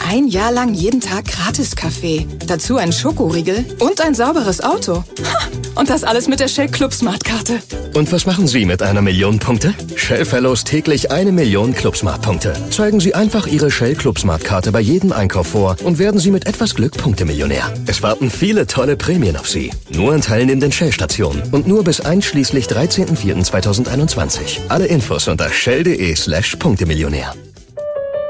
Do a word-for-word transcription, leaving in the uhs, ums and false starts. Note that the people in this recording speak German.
Ein Jahr lang jeden Tag Gratis-Kaffee. Dazu ein Schokoriegel und ein sauberes Auto. Ha! Und das alles mit der Shell Club Smart-Karte. Und was machen Sie mit einer Million Punkte? Shell verlost täglich eine Million Club Smart-Punkte. Zeigen Sie einfach Ihre Shell Club Smart-Karte bei jedem Einkauf vor und werden Sie mit etwas Glück Punktemillionär. Es warten viele tolle Prämien auf Sie. Nur an teilnehmenden Shell-Stationen und nur bis einschließlich dreizehnten vierten zweitausendeinundzwanzig. Alle Infos unter shell.de slash Punktemillionär.